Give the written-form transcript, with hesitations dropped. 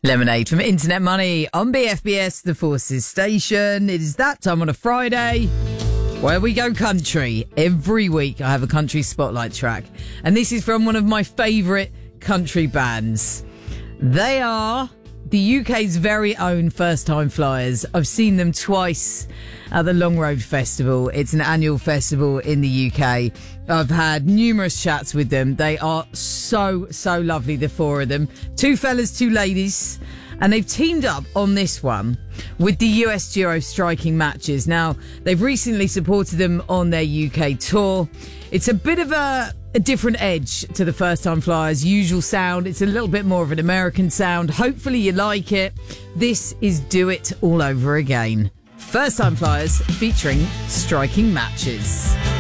Lemonade from Internet Money on BFBS, the Forces station. It is that time on a Friday where we go country. Every week I have a country spotlight track, and this is from one of my favourite country bands. They are the UK's very own First Time Flyers. I've seen them twice at the Long Road Festival. It's an annual festival in the UK. I've had numerous chats with them. They are so lovely, the four of them. Two fellas, two ladies. And they've teamed up on this one with the US duo Striking Matches. Now, they've recently supported them on their UK tour. It's a bit of a different edge to the First Time Flyers' usual sound. It's a little bit more of an American sound. Hopefully you like it. This is Do It All Over Again. First Time Flyers featuring Striking Matches.